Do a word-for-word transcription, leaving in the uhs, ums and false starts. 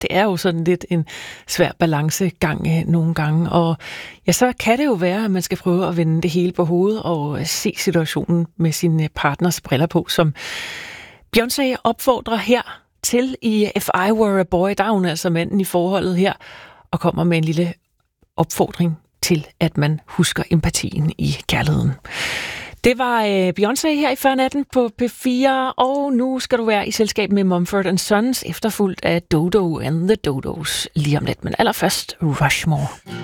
Det er jo sådan lidt en svær balancegang øh, nogle gange, og ja, så kan det jo være, at man skal prøve at vende det hele på hovedet og øh, se situationen med sin øh, partners briller på, som Beyoncé opfordrer her til i If I Were a Boy. Der er hun altså manden i forholdet her, og kommer med en lille opfordring til, at man husker empatien i kærligheden. Det var øh, Beyoncé her i før natten på P fire, og nu skal du være i selskab med Mumford and Sons, efterfulgt af Dodo and the Dodos lige om lidt, men allerførst Rushmore.